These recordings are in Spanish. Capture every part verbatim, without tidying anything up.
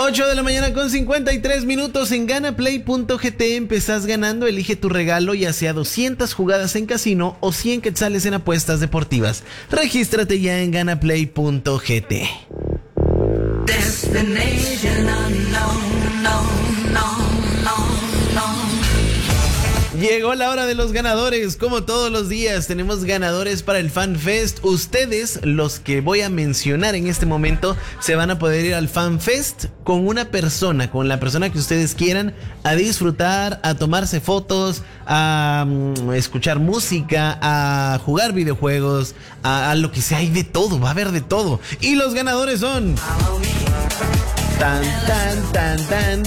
ocho de la mañana con cincuenta y tres minutos en ganaplay punto g t. Empezás ganando, elige tu regalo, ya sea doscientas jugadas en casino o cien quetzales en apuestas deportivas. Regístrate ya en ganaplay punto g t. Destination unknown, no, no, no, no. Llegó la hora de los ganadores. Como todos los días tenemos ganadores para el FanFest. Ustedes, los que voy a mencionar en este momento, se van a poder ir al FanFest con una persona, con la persona que ustedes quieran, a disfrutar, a tomarse fotos, a um, escuchar música, a jugar videojuegos, a, a lo que sea. Hay de todo, va a haber de todo. Y los ganadores son... Tan, tan, tan, tan.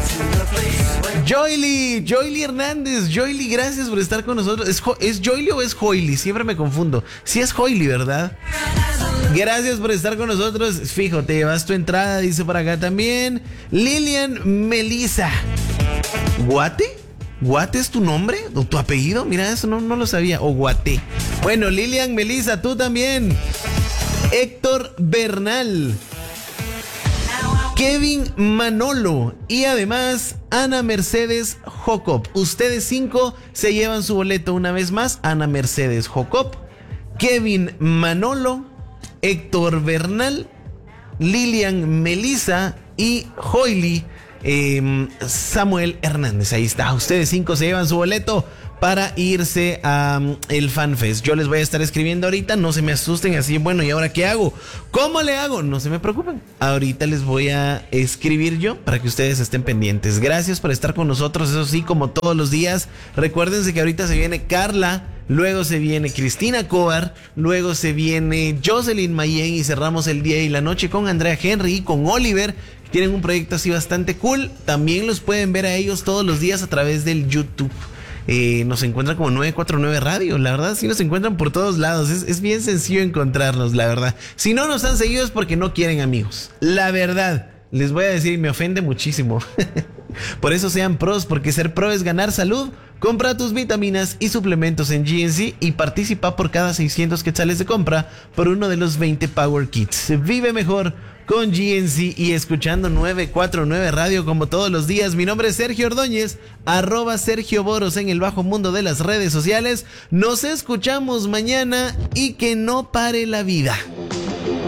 Joyly, Joyly Hernández. Joyly, gracias por estar con nosotros. ¿Es, ¿Es Joyly o es Joyly? Siempre me confundo. Sí es Joyly, ¿verdad? Gracias por estar con nosotros. Fijo, te llevas tu entrada, dice por acá también. Lilian Melisa. ¿Guate? ¿Guate es tu nombre? ¿O tu apellido? Mira, eso no, no lo sabía. O Guate. Bueno, Lilian Melisa, tú también. Héctor Bernal. Kevin Manolo y además Ana Mercedes Jocop. Ustedes cinco se llevan su boleto una vez más. Ana Mercedes Jocop, Kevin Manolo, Héctor Bernal, Lilian Melisa y Joyly eh, Samuel Hernández. Ahí está. Ustedes cinco se llevan su boleto para irse a um, el FanFest. Yo les voy a estar escribiendo ahorita, no se me asusten así, bueno, ¿y ahora qué hago? ¿Cómo le hago? No se me preocupen. Ahorita les voy a escribir yo para que ustedes estén pendientes. Gracias por estar con nosotros, eso sí, como todos los días. Recuérdense que ahorita se viene Carla, luego se viene Cristina Cobar, luego se viene Jocelyn Mayen y cerramos el día y la noche con Andrea Henry y con Oliver. Tienen un proyecto así bastante cool. También los pueden ver a ellos todos los días a través del YouTube. Eh, nos encuentran como nueve cuatro nueve Radio, la verdad, sí nos encuentran por todos lados, es, es bien sencillo encontrarnos, la verdad. Si no nos han seguido es porque no quieren amigos, la verdad, les voy a decir y me ofende muchísimo. Por eso sean pros, porque ser pro es ganar salud. Compra tus vitaminas y suplementos en G N C y participa por cada seiscientos quetzales de compra por uno de los veinte Power Kits. Vive mejor con G N C y escuchando nueve cuatro nueve Radio como todos los días. Mi nombre es Sergio Ordóñez, arroba Sergio Boros en el bajo mundo de las redes sociales. Nos escuchamos mañana y que no pare la vida.